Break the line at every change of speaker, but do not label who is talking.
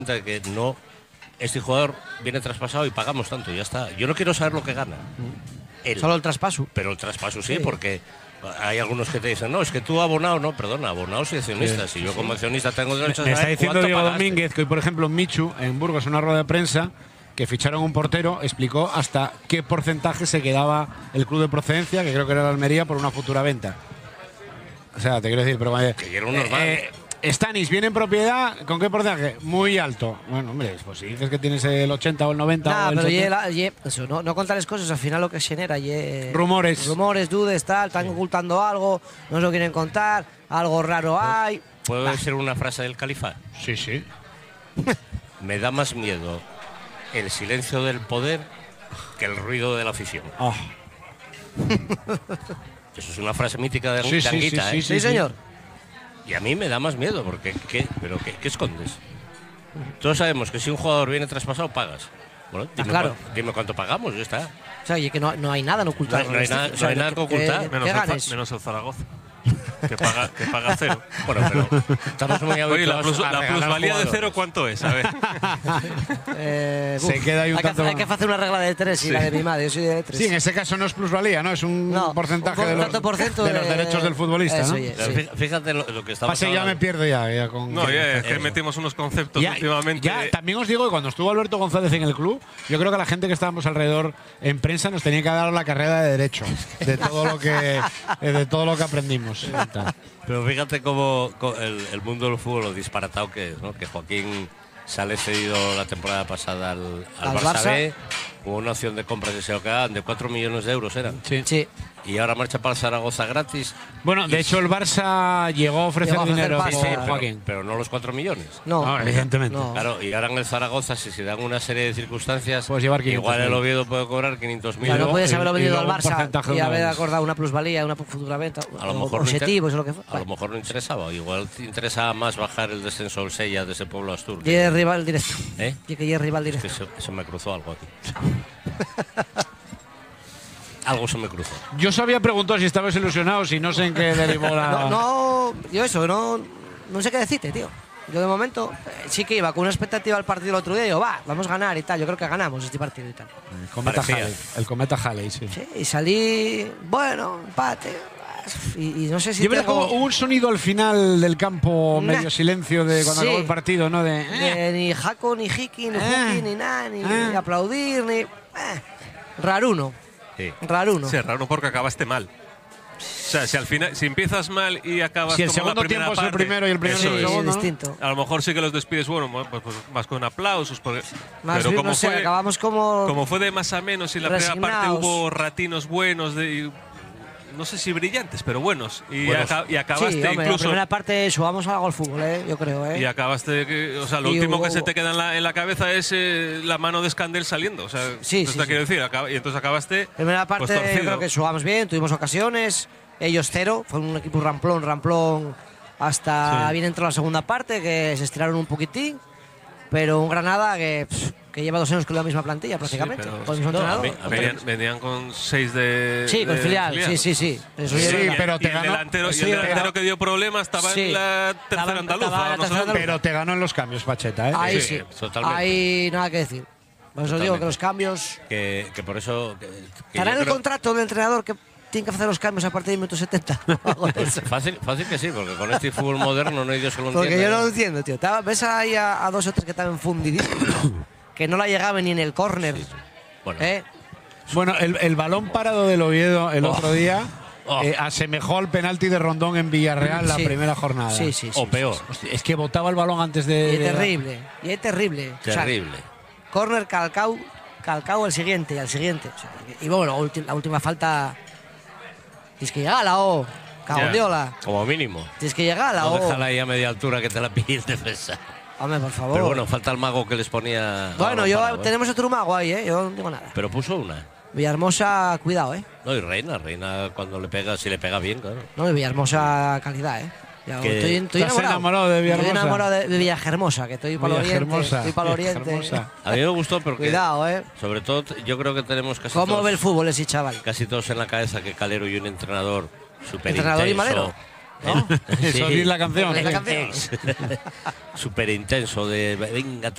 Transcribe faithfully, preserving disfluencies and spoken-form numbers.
que no, este jugador viene traspasado y pagamos tanto, ya está. Yo no quiero saber lo que gana. Él.
Solo el traspaso.
Pero el traspaso sí,
sí,
porque hay algunos que te dicen, no, es que tú abonado, no, perdona, abonados y accionistas. Sí, si yo como accionista tengo derecho a saber.
Me está diciendo Diego
pagaste.
Domínguez que hoy, por ejemplo, Michu, en Burgos, en una rueda de prensa, que ficharon un portero, explicó hasta qué porcentaje se quedaba el club de procedencia, que creo que era la Almería, por una futura venta. O sea, te quiero decir, pero eh,
que era un normal.
Eh, Stanis viene en propiedad, ¿con qué porcentaje? Muy alto. Bueno, hombre, pues si dices que tienes el ochenta o el noventa
nah,
o el
pero
setenta.
Ye, ye, eso, no, no contar las cosas, al final lo que genera ye,
rumores.
Rumores, dudas, tal, están sí. ocultando algo, no se lo quieren contar, algo raro hay.
¿Puede
bah.
ser una frase del califa?
Sí, sí.
Me da más miedo el silencio del poder que el ruido de la afición.
Oh.
Eso es una frase mítica de,
sí,
de
sí,
Anguita,
sí,
¿eh?
Sí, sí, señor.
Y a mí me da más miedo, porque ¿qué, pero qué, ¿qué escondes? Todos sabemos que si un jugador viene traspasado, pagas. Bueno, dime,
ah, claro.
cu dime cuánto pagamos, ya está.
O sea, y que no, no hay nada en ocultar.
No, no hay, nada, o sea, no hay nada que ocultar.
Que,
menos,
que
el, menos el Zaragoza. Que paga, que paga cero.
Bueno, pero estamos muy
Oye, la, plus,
a
la plusvalía de cero, ¿cuánto es? A ver.
eh,
Se uf, queda ahí un
hay,
tanto...
que, hay que hacer una regla de tres sí. Y la de mi madre, yo soy de tres.
Sí, en ese caso no es plusvalía, ¿no? Es un
no,
porcentaje
un
de, los,
de,
de los derechos del futbolista,
eso,
¿no?
sí, sí.
Fíjate lo, lo que estamos
Pase, ya me pierdo ya. ya con
no,
que,
ya, es que metimos unos conceptos
ya,
últimamente.
Ya, también os digo que cuando estuvo Alberto González en el club, yo creo que la gente que estábamos alrededor en prensa nos tenía que dar la carrera de Derecho, de todo lo que, de todo lo que aprendimos.
Pero fíjate cómo el, el mundo del fútbol, lo disparatado que es, ¿no? Que Joaquín sale cedido la temporada pasada al, al, al Barça, Barça B, con una opción de compra que se lo quedaban de cuatro millones de euros, ¿eran?
Sí.
sí.
Y ahora marcha para el Zaragoza gratis.
Bueno, de hecho el Barça llegó a ofrecer
llegó a ofrecer
dinero
paso,
por
pero,
Joaquín.
Pero no los cuatro millones.
No,
no evidentemente. No.
Claro, y ahora en el Zaragoza, si se dan una serie de circunstancias,
puedes llevar quinientos
igual el Oviedo puede cobrar quinientos mil.
Claro, no puedes haberlo vendido al Barça y haber
una
acordado una plusvalía, una futura venta,
a lo mejor
objetivos,
no
lo que fue.
A lo mejor no interesaba, igual te interesaba más bajar el descenso al Sella de ese pueblo Astur.
Y es rival directo.
¿Eh?
Y que es rival directo.
Es que se, se me cruzó algo aquí. Algo se me cruzó.
Yo os había preguntado si estabais ilusionados y no sé en qué derivó la...
No, no, yo eso, no, no sé qué decirte, tío. Yo de momento eh, sí que iba con una expectativa al partido el otro día y digo, va, vamos a ganar y tal. Yo creo que ganamos este partido y tal.
El Cometa Halley. El Cometa Halley, sí.
Sí, y salí, bueno, empate. Y, y no sé si.
Yo
tengo...
como hubo un sonido al final del campo, nah. medio silencio de cuando
sí.
acabó el partido, ¿no? De,
eh. de ni Jaco, ni Hiki, ni eh. Huki, ni nada, ni, eh. ni aplaudir, ni. Eh. Raruno.
Sí.
Raruno.
Sí, raro porque acabaste mal. O sea, si al final, si empiezas mal y acabas
si el
como
segundo
la primera
tiempo
parte,
es el primero y el primero
sí,
es el segundo,
es distinto.
A lo mejor sí que los despides, bueno, pues, pues más con aplausos, porque,
más
pero
bien,
como
no sé,
fue,
acabamos como
como fue de más a menos y en la primera parte hubo ratinos buenos de, no sé si brillantes, pero buenos y, buenos. Aca y acabaste
sí, hombre,
incluso.
La primera parte subamos algo al fútbol, ¿eh? Yo creo, ¿eh?
Y acabaste, que, o sea, lo
y
último
hubo,
que se te queda en la, en la cabeza es eh, la mano de Scandel saliendo, o sea,
sí,
eso
sí,
te
sí.
quiero decir, acaba, y entonces acabaste.
Primera parte,
pues,
yo creo que jugamos bien, tuvimos ocasiones, ellos cero, fue un equipo ramplón, ramplón, hasta sí. bien entró la segunda parte, que se estiraron un poquitín, pero un Granada que. Pff, que lleva dos años con la misma plantilla prácticamente.
Sí, pero,
con el mismo
no, entrenador. Venían, venían con seis de.
Sí, con
de
filial.
filial.
Sí, sí, sí. Eso
sí,
sí,
pero te
y
ganó.
El delantero,
sí,
y el delantero
pero,
que dio problemas estaba sí, en la tercera andaluza. No
tercera
pero te ganó en los cambios, Pacheta, ¿eh?
Ahí sí.
sí. Totalmente.
Ahí nada que decir. Por eso digo que los cambios.
Que, que por eso. Que, que
¿Estará en el
creo...
contrato del entrenador que tiene que hacer los cambios a partir del minuto setenta?
fácil, fácil que sí, porque con este fútbol moderno no hay Dios que lo entienda.
Porque yo no lo entiendo, tío. Ves ahí a, a dos o tres que estaban fundidísimos. Que no la llegaban ni en el córner. Sí, sí.
Bueno,
¿Eh?
bueno el, el balón parado del Oviedo el oh. otro día
oh.
eh, asemejó al penalti de Rondón en Villarreal
sí.
la primera jornada.
Sí, sí, sí,
o peor.
Sí, sí. Es que botaba el balón antes de.
Y es terrible. Y es terrible.
Terrible.
O sea, córner, calcao, calcao el siguiente y al siguiente. O sea, y bueno, la última falta. Tienes que llegar a la O. Cabondiola.
Como mínimo.
Tienes que llegar a la
no
O.
Déjala ahí a media altura que te la pille el defensa.
Hombre, por favor.
Pero bueno, falta el mago que les ponía.
Bueno, yo
parado,
tenemos
¿eh?
otro mago ahí, ¿eh? Yo no tengo nada.
Pero puso una.
Villahermosa, cuidado, ¿eh?
No, y Reina, Reina cuando le pega, si le pega bien, claro.
No, y Villahermosa calidad, ¿eh? Ya,
que
estoy, estoy enamorado.
enamorado de Villahermosa.
Estoy enamorado de, de Villahermosa, que estoy para el oriente. Estoy para el oriente.
A mí me gustó porque.
Cuidado, ¿eh?
Sobre todo, yo creo que tenemos casi.
¿Cómo
todos,
ve el fútbol ese chaval?
Casi todos en la cabeza que Calero y un entrenador súper
Entrenador y malero. ¿No?
Eso
sí.
es la canción.
Es la canción.
Súper intenso de venga.